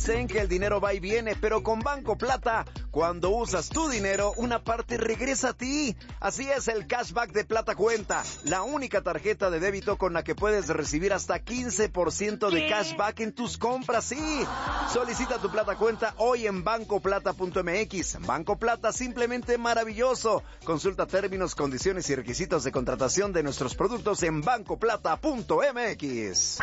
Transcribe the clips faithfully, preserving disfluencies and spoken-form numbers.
Dicen que el dinero va y viene, pero con Banco Plata, cuando usas tu dinero, una parte regresa a ti. Así es el cashback de Plata Cuenta, la única tarjeta de débito con la que puedes recibir hasta quince por ciento de cashback en tus compras, sí. Solicita tu Plata Cuenta hoy en banco plata punto m x. Banco Plata, simplemente maravilloso. Consulta términos, condiciones y requisitos de contratación de nuestros productos en banco plata punto m x.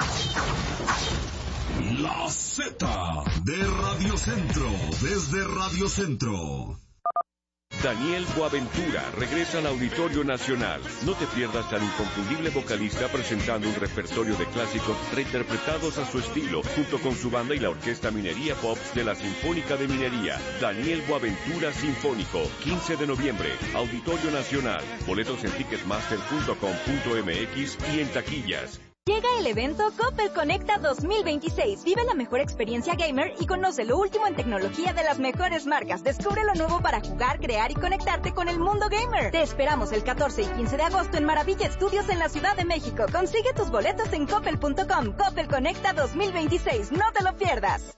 La Z de Radio Centro, desde Radio Centro. Daniel Boaventura regresa al Auditorio Nacional. No te pierdas al inconfundible vocalista presentando un repertorio de clásicos reinterpretados a su estilo, junto con su banda y la Orquesta Minería Pop de la Sinfónica de Minería. Daniel Boaventura Sinfónico, quince de noviembre, Auditorio Nacional. Boletos en ticketmaster punto com punto m x y en taquillas. Llega el evento Coppel Conecta dos mil veintiséis. Vive la mejor experiencia gamer y conoce lo último en tecnología de las mejores marcas. Descubre lo nuevo para jugar, crear y conectarte con el mundo gamer. Te esperamos el catorce y quince de agosto en Maravilla Studios en la Ciudad de México. Consigue tus boletos en coppel punto com. Coppel Conecta dos mil veintiséis. No te lo pierdas.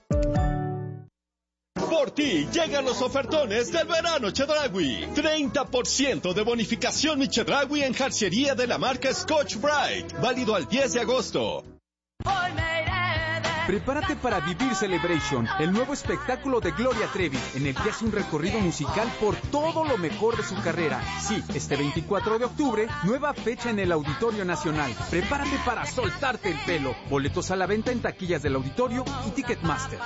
Por ti llegan los ofertones del verano Chedraui. treinta por ciento de bonificación mi Chedraui en jarciería de la marca Scotch Brite. Válido al diez de agosto. Prepárate para vivir Celebration, el nuevo espectáculo de Gloria Trevi, en el que hace un recorrido musical por todo lo mejor de su carrera. Sí, este veinticuatro de octubre, nueva fecha en el Auditorio Nacional. Prepárate para soltarte el pelo. Boletos a la venta en taquillas del Auditorio y Ticketmaster.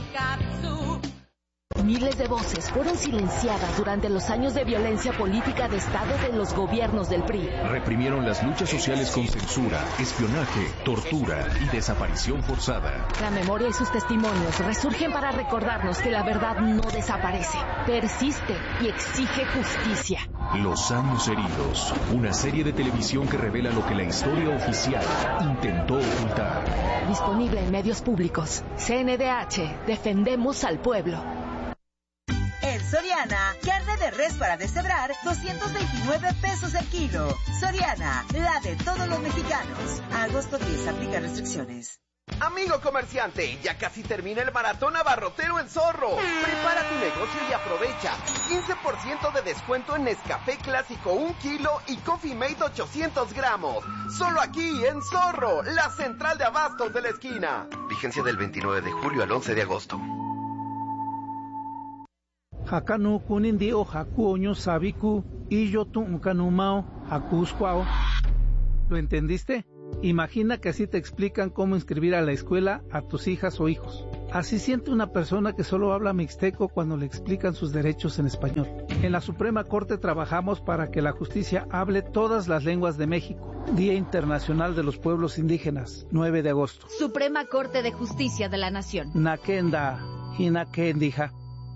Miles de voces fueron silenciadas durante los años de violencia política de Estado de los gobiernos del P R I. Reprimieron las luchas sociales con censura, espionaje, tortura y desaparición forzada. La memoria y sus testimonios resurgen para recordarnos que la verdad no desaparece, persiste y exige justicia. Los años heridos, una serie de televisión que revela lo que la historia oficial intentó ocultar. Disponible en medios públicos. C N D H, defendemos al pueblo. En Soriana, carne de res para deshebrar, doscientos veintinueve pesos el kilo. Soriana, la de todos los mexicanos. A agosto diez, aplica restricciones. Amigo comerciante, ya casi termina el maratón abarrotero en Zorro. Prepara tu negocio y aprovecha. quince por ciento de descuento en Nescafé Clásico un kilo y Coffee Mate ochocientos gramos. Solo aquí en Zorro, la central de abastos de la esquina. Vigencia del veintinueve de julio al once de agosto. Hakanu kunindio hakuoño sabiku y yo tu unkanumao hakusquao. ¿Lo entendiste? Imagina que así te explican cómo inscribir a la escuela a tus hijas o hijos. Así siente una persona que solo habla mixteco cuando le explican sus derechos en español. En la Suprema Corte trabajamos para que la justicia hable todas las lenguas de México. Día Internacional de los Pueblos Indígenas, nueve de agosto. Suprema Corte de Justicia de la Nación. Nakenda, hinakendija.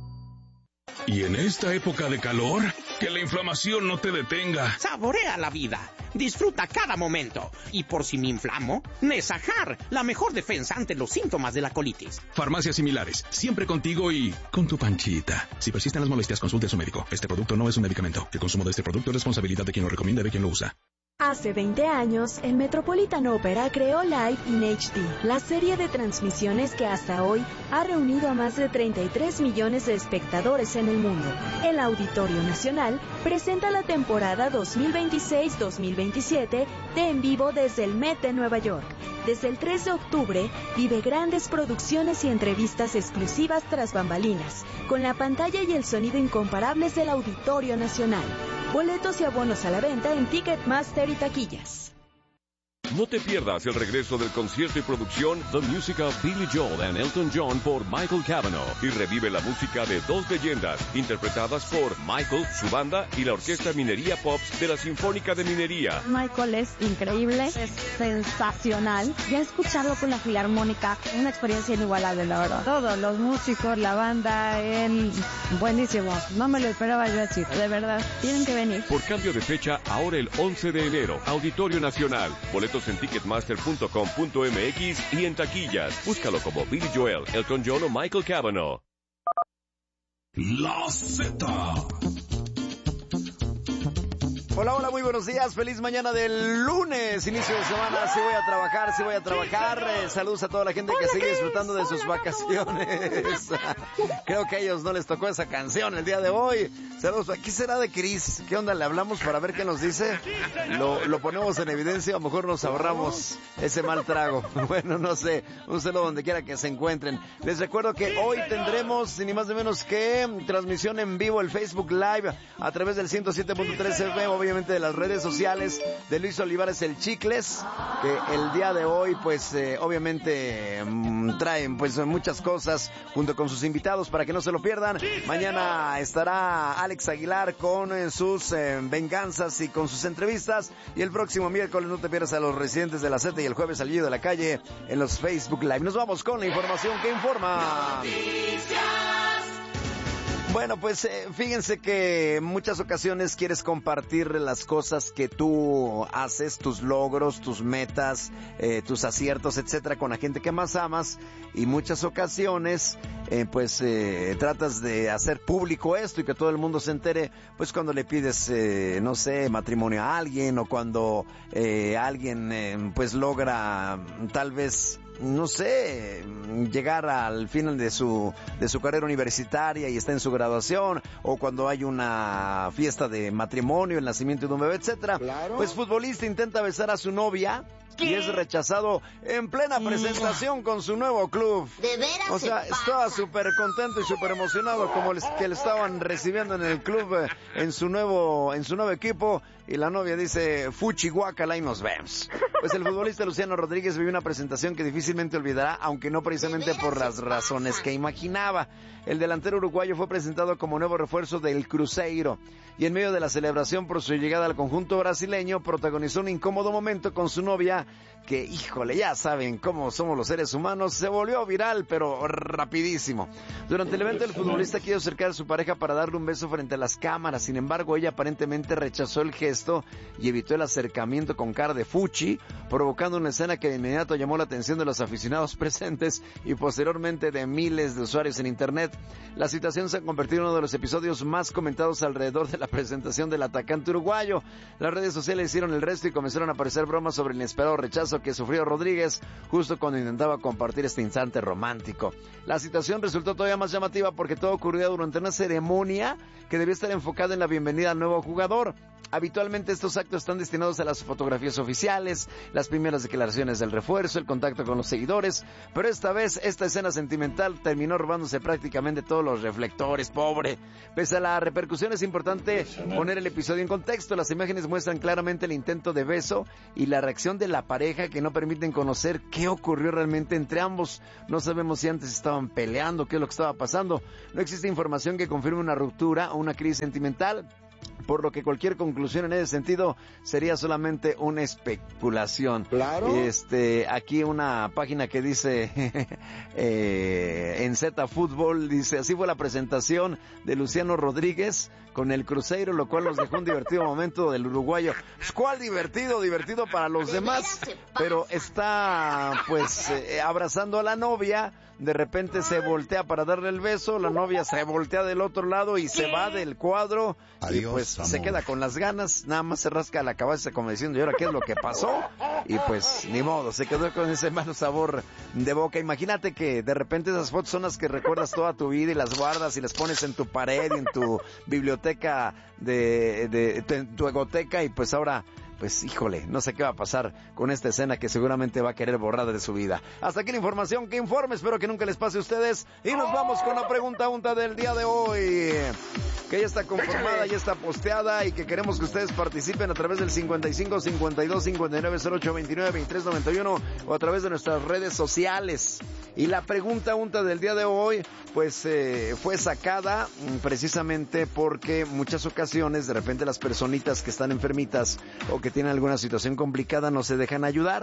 Y en esta época de calor, que la inflamación no te detenga. Saborea la vida, disfruta cada momento. Y por si me inflamo, Nesajar, la mejor defensa ante los síntomas de la colitis. Farmacias similares, siempre contigo y con tu panchita. Si persisten las molestias, consulte a su médico. Este producto no es un medicamento. El consumo de este producto es responsabilidad de quien lo recomienda y de quien lo usa. Hace veinte años, el Metropolitan Opera creó Live in H D, la serie de transmisiones que hasta hoy ha reunido a más de treinta y tres millones de espectadores en el mundo. El Auditorio Nacional presenta la temporada dos mil veintiséis dos mil veintisiete de En Vivo desde el Met de Nueva York. Desde el tres de octubre, vive grandes producciones y entrevistas exclusivas tras bambalinas, con la pantalla y el sonido incomparables del Auditorio Nacional. Boletos y abonos a la venta en Ticketmaster y taquillas. No te pierdas el regreso del concierto y producción The Music of Billy Joel and Elton John por Michael Cavanaugh y revive la música de dos leyendas interpretadas por Michael, su banda y la Orquesta Minería Pops de la Sinfónica de Minería. Michael es increíble, es sensacional. Ya escucharlo con la Filarmónica, una experiencia inigualable, la verdad. Todos los músicos, la banda, él, buenísimo. No me lo esperaba yo así, de verdad. Tienen que venir. Por cambio de fecha, ahora el once de enero, Auditorio Nacional. Boletos en ticketmaster punto com punto m x y en taquillas. Búscalo como Billy Joel, Elton John o Michael Cavanaugh. La Z. Hola, hola, muy buenos días, feliz mañana del lunes, inicio de semana, sí voy a trabajar, sí voy a trabajar, eh, saludos a toda la gente que sigue disfrutando de sus vacaciones. Creo que a ellos no les tocó esa canción el día de hoy. Saludos, ¿qué será de Cris? ¿Qué onda? ¿Le hablamos para ver qué nos dice? Lo, lo ponemos en evidencia, a lo mejor nos ahorramos ese mal trago. Bueno, no sé, un saludo donde quiera que se encuentren. Les recuerdo que hoy tendremos, ni más ni menos que transmisión en vivo, el Facebook Live, a través del ciento siete punto tres F M, obviamente de las redes sociales de Luis Olivares el Chicles, que el día de hoy pues eh, obviamente mmm, traen pues muchas cosas junto con sus invitados para que no se lo pierdan. Mañana estará Alex Aguilar con eh, sus eh, venganzas y con sus entrevistas, y el próximo miércoles no te pierdas a los residentes de la Z, y el jueves al Guillo de la Calle en los Facebook Live. Nos vamos con la información que informa. Bueno, pues eh, fíjense que en muchas ocasiones quieres compartir las cosas que tú haces, tus logros, tus metas, eh, tus aciertos, etcétera, con la gente que más amas, y muchas ocasiones eh, pues eh, tratas de hacer público esto y que todo el mundo se entere, pues cuando le pides, eh, no sé, matrimonio a alguien, o cuando eh, alguien eh, pues logra tal vez, no sé, llegar al final de su de su carrera universitaria y está en su graduación, o cuando hay una fiesta de matrimonio, el nacimiento de un bebé, etcétera. Claro. Pues futbolista intenta besar a su novia. ¿Qué? Y es rechazado en plena presentación con su nuevo club. ¿De veras? O sea, estaba súper contento y súper emocionado como les, que le estaban recibiendo en el club, eh, en su nuevo en su nuevo equipo, y la novia dice, fuchi guacala y nos vemos. Pues el futbolista Luciano Rodríguez vivió una presentación que difícilmente olvidará, aunque no precisamente por las razones que imaginaba. El delantero uruguayo fue presentado como nuevo refuerzo del Cruzeiro, y en medio de la celebración por su llegada al conjunto brasileño, protagonizó un incómodo momento con su novia, que, híjole, ya saben cómo somos los seres humanos, se volvió viral, pero rapidísimo. Durante el evento, el futbolista quiso acercar a su pareja para darle un beso frente a las cámaras. Sin embargo, ella aparentemente rechazó el gesto y evitó el acercamiento con cara de fuchi, provocando una escena que de inmediato llamó la atención de los aficionados presentes y posteriormente de miles de usuarios en internet. La situación se ha convertido en uno de los episodios más comentados alrededor de la presentación del atacante uruguayo. Las redes sociales hicieron el resto y comenzaron a aparecer bromas sobre el inesperado rechazo que sufrió Rodríguez justo cuando intentaba compartir este instante romántico. La situación resultó todavía más llamativa porque todo ocurrió durante una ceremonia que debía estar enfocada en la bienvenida al nuevo jugador. Habitualmente estos actos están destinados a las fotografías oficiales, las primeras declaraciones del refuerzo, el contacto con los seguidores, pero esta vez esta escena sentimental terminó robándose prácticamente todos los reflectores, pobre. Pese a la repercusión, es importante poner el episodio en contexto. Las imágenes muestran claramente el intento de beso y la reacción de la pareja, que no permiten conocer qué ocurrió realmente entre ambos. No sabemos si antes estaban peleando, qué es lo que estaba pasando. No existe información que confirme una ruptura o una crisis sentimental, por lo que cualquier conclusión en ese sentido sería solamente una especulación. Claro. Este, aquí una página que dice eh, en Z Fútbol, dice, así fue la presentación de Luciano Rodríguez con el Cruzeiro, lo cual nos dejó un divertido momento del uruguayo. ¿Cuál divertido? Divertido para los demás, pero está pues eh, abrazando a la novia. De repente se voltea para darle el beso, la novia se voltea del otro lado y se va del cuadro. Adiós, y pues amor. Se queda con las ganas, nada más se rasca la cabeza como diciendo, ¿y ahora qué es lo que pasó? Y pues ni modo, se quedó con ese mal sabor de boca. Imagínate que de repente esas fotos son las que recuerdas toda tu vida y las guardas y las pones en tu pared y en tu biblioteca de, de, de tu egoteca, y pues ahora, pues híjole, no sé qué va a pasar con esta escena que seguramente va a querer borrar de su vida. Hasta aquí la información que informe, espero que nunca les pase a ustedes, y nos vamos con la pregunta unta del día de hoy, que ya está conformada, ya está posteada, y que queremos que ustedes participen a través del cincuenta y cinco, cincuenta y dos, cincuenta y nueve, cero ocho, veintinueve, veintitrés, noventa y uno o a través de nuestras redes sociales. Y la pregunta unta del día de hoy pues eh, fue sacada precisamente porque muchas ocasiones de repente las personitas que están enfermitas o que tienen alguna situación complicada no se dejan ayudar,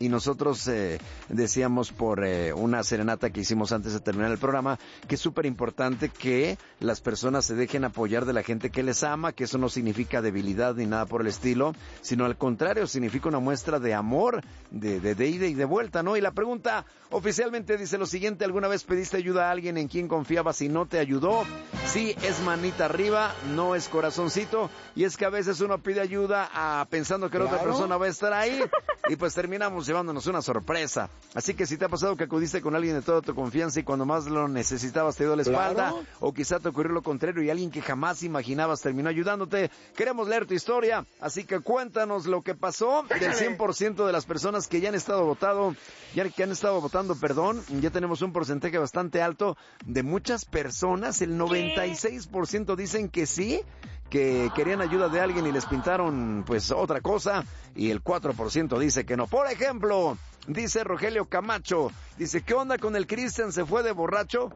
y nosotros eh, decíamos por eh, una serenata que hicimos antes de terminar el programa que es súper importante que las personas se dejen apoyar de la gente que les ama, que eso no significa debilidad ni nada por el estilo, sino al contrario, significa una muestra de amor, de, de, de ida y de vuelta, ¿no? Y la pregunta oficialmente dice lo siguiente: ¿alguna vez pediste ayuda a alguien en quien confiabas y no te ayudó? Sí, es manita arriba, no es corazoncito, y es que a veces uno pide ayuda a, pensando que la otra persona va a estar ahí, y pues terminamos llevándonos una sorpresa. Así que si te ha pasado que acudiste con alguien de toda tu confianza y cuando más lo necesitabas te dio la espalda, claro, o quizá te ocurrió lo contrario y alguien que jamás imaginabas terminó ayudándote, queremos leer tu historia, así que cuéntanos lo que pasó. Del cien por ciento de las personas que ya han estado votado, ya que han estado votando, perdón, ya tenemos un porcentaje bastante alto de muchas personas, el noventa y seis por ciento dicen que sí, que querían ayuda de alguien y les pintaron pues otra cosa, y el cuatro por ciento dice que no. Por ejemplo, dice Rogelio Camacho, dice, ¿qué onda con el Cristian? ¿Se fue de borracho?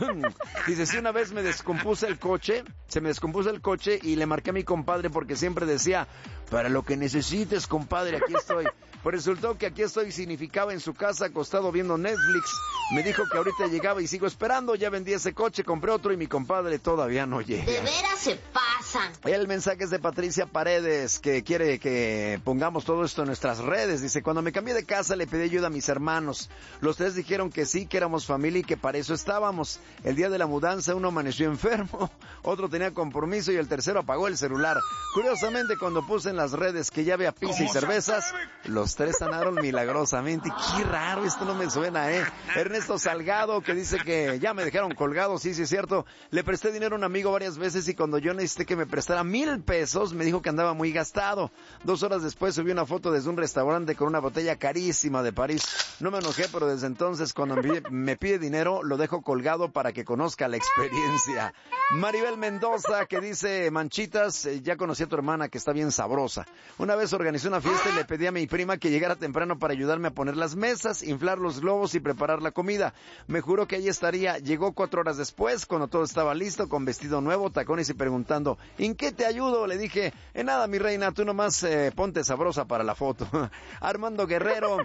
Dice, si una vez me descompuse el coche, se me descompuso el coche y le marqué a mi compadre porque siempre decía, para lo que necesites, compadre, aquí estoy. Pues resultó que aquí estoy significaba en su casa acostado viendo Netflix. Me dijo que ahorita llegaba y sigo esperando, ya vendí ese coche, compré otro y mi compadre todavía no llega. De veras se pasan. El mensaje es de Patricia Paredes, que quiere que pongamos todo esto en nuestras redes. Dice, cuando me cambié de casa le pedí ayuda a mis hermanos. Los tres dijeron que sí, que éramos familia y que para eso estábamos. El día de la mudanza uno amaneció enfermo, otro tenía compromiso y el tercero apagó el celular. Curiosamente, cuando puse en las redes que ya había pizza y cervezas, los tres sanaron milagrosamente. Qué raro, esto no me suena, ¿eh? Ernesto Salgado, que dice que ya me dejaron colgado, sí, sí es cierto. Le presté dinero a un amigo varias veces y cuando yo necesité que me prestara mil pesos, me dijo que andaba muy gastado. Dos horas después subí una foto desde un restaurante con una botella carísima de París. No me enojé, pero desde entonces cuando me pide dinero, lo dejo colgado para que conozca la experiencia. Maribel Mendoza, que dice, Manchitas, ya conocí a tu hermana que está bien sabrosa. Una vez organizé una fiesta y le pedí a mi prima que llegara temprano para ayudarme a poner las mesas, inflar los globos y preparar la comida. Me juró que allí estaría. Llegó cuatro horas después, cuando todo estaba listo, con vestido nuevo, tacones y preguntando, ¿en qué te ayudo? Le dije, en nada, mi reina, tú nomás eh, ponte sabrosa para la foto. Armando Guerrero,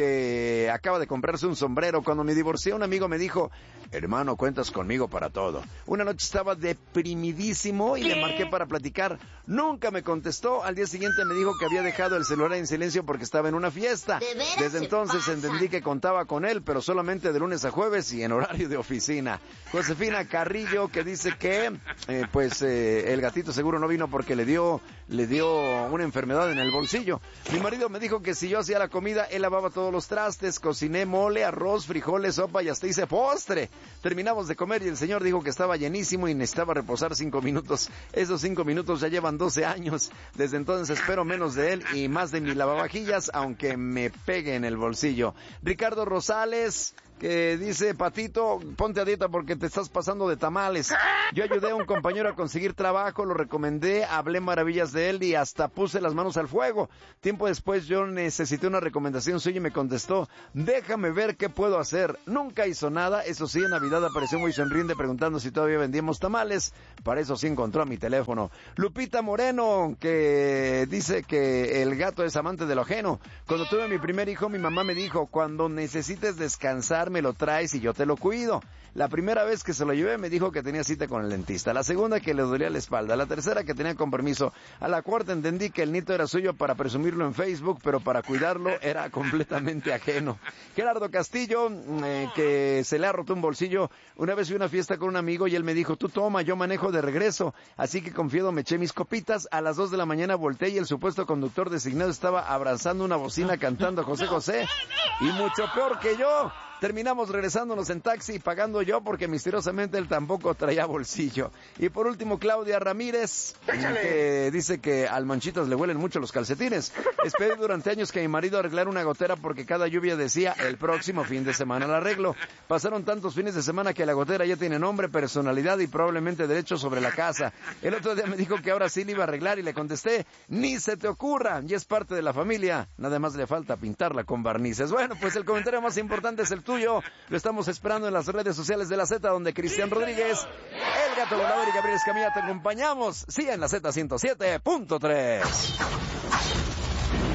que acaba de comprarse un sombrero. Cuando me divorcié, un amigo me dijo, hermano, cuentas conmigo para todo. Una noche estaba deprimidísimo y le marqué para platicar. Nunca me contestó. Al día siguiente me dijo que había dejado el celular en silencio porque estaba en una fiesta. Desde entonces entendí que contaba con él, pero solamente de lunes a jueves y en horario de oficina. Josefina Carrillo, que dice que eh, pues eh, el gatito seguro no vino porque le dio le dio una enfermedad en el bolsillo. Mi marido me dijo que si yo hacía la comida, él lavaba todos los trastes, cociné mole, arroz, frijoles, sopa y hasta hice postre. Terminamos de comer y el señor dijo que estaba llenísimo y necesitaba reposar cinco minutos. Esos cinco minutos ya llevan doce años. Desde entonces espero menos de él y más de mi lavavajillas, aunque me pegue en el bolsillo. Ricardo Rosales, que dice, Patito, ponte a dieta porque te estás pasando de tamales. Yo ayudé a un compañero a conseguir trabajo, lo recomendé, hablé maravillas de él y hasta puse las manos al fuego. Tiempo después yo necesité una recomendación suya y me contestó, déjame ver qué puedo hacer. Nunca hizo nada, eso sí, en Navidad apareció muy sonriente preguntando si todavía vendíamos tamales. Para eso sí encontró mi teléfono. Lupita Moreno, que dice que el gato es amante de lo ajeno. Cuando tuve mi primer hijo, mi mamá me dijo, cuando necesites descansar, me lo traes y yo te lo cuido. La primera vez que se lo llevé me dijo que tenía cita con el dentista, la segunda que le dolía la espalda, la tercera que tenía compromiso, a la cuarta entendí que el nieto era suyo para presumirlo en Facebook, pero para cuidarlo era completamente ajeno. Gerardo Castillo, eh, que se le ha roto un bolsillo, una vez fui a una fiesta con un amigo y él me dijo, tú toma, yo manejo de regreso, así que confiado me eché mis copitas, a las dos de la mañana volteé y el supuesto conductor designado estaba abrazando una bocina cantando José José, y mucho peor que yo. Terminamos regresándonos en taxi y pagando yo porque misteriosamente él tampoco traía bolsillo. Y por último, Claudia Ramírez, que dice que al Manchitas le huelen mucho los calcetines. Esperé durante años que mi marido arreglara una gotera porque cada lluvia decía, el próximo fin de semana la arreglo. Pasaron tantos fines de semana que la gotera ya tiene nombre, personalidad y probablemente derecho sobre la casa. El otro día me dijo que ahora sí le iba a arreglar y le contesté, ni se te ocurra, ya es parte de la familia. Nada más le falta pintarla con barnices. Bueno, pues el comentario más importante es el tuyo. Lo estamos esperando en las redes sociales de la Z, donde Cristian Rodríguez, el Gato Volador y Gabriel Escamilla te acompañamos. Sí, en la Z ciento siete punto tres.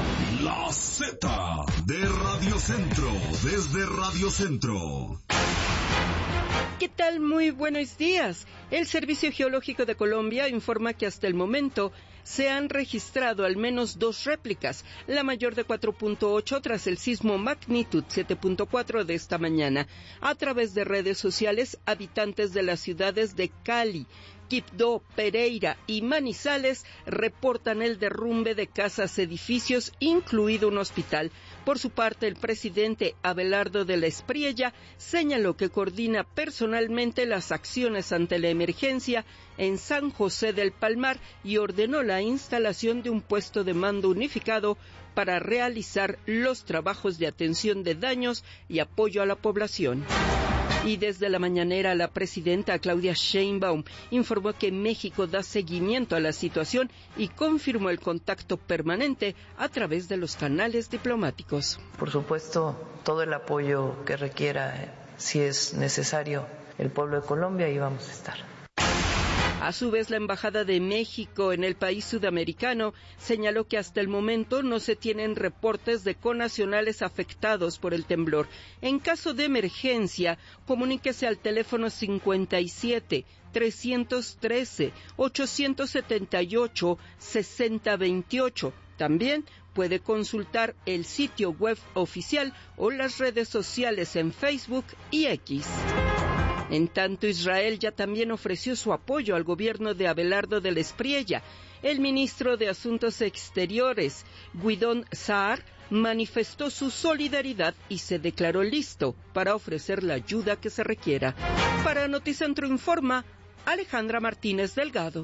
La Z de Radio Centro, desde Radio Centro. ¿Qué tal? Muy buenos días. El Servicio Geológico de Colombia informa que hasta el momento se han registrado al menos dos réplicas, la mayor de cuatro punto ocho tras el sismo magnitud siete punto cuatro de esta mañana. A través de redes sociales, habitantes de las ciudades de Cali, Quibdó, Pereira y Manizales reportan el derrumbe de casas, edificios, incluido un hospital. Por su parte, el presidente Abelardo de la Espriella señaló que coordina personalmente las acciones ante la emergencia en San José del Palmar y ordenó la instalación de un puesto de mando unificado para realizar los trabajos de atención de daños y apoyo a la población. Y desde la mañanera, la presidenta Claudia Sheinbaum informó que México da seguimiento a la situación y confirmó el contacto permanente a través de los canales diplomáticos. Por supuesto, todo el apoyo que requiera, si es necesario, el pueblo de Colombia, ahí vamos a estar. A su vez, la Embajada de México en el país sudamericano señaló que hasta el momento no se tienen reportes de connacionales afectados por el temblor. En caso de emergencia, comuníquese al teléfono cincuenta y siete, trescientos trece, ochocientos setenta y ocho, sesenta veintiocho. También puede consultar el sitio web oficial o las redes sociales en Facebook y X. En tanto, Israel ya también ofreció su apoyo al gobierno de Abelardo de la Espriella. El ministro de Asuntos Exteriores, Guidón Saar, manifestó su solidaridad y se declaró listo para ofrecer la ayuda que se requiera. Para Noticentro Informa, Alejandra Martínez Delgado.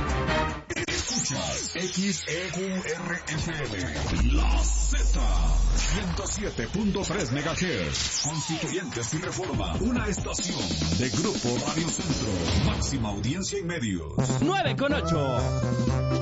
Escuchas X E U R F M, La Z, ciento siete punto tres megahertz, Constituyentes y Reforma, una estación de Grupo Radio Centro, máxima audiencia en medios. nueve con ocho.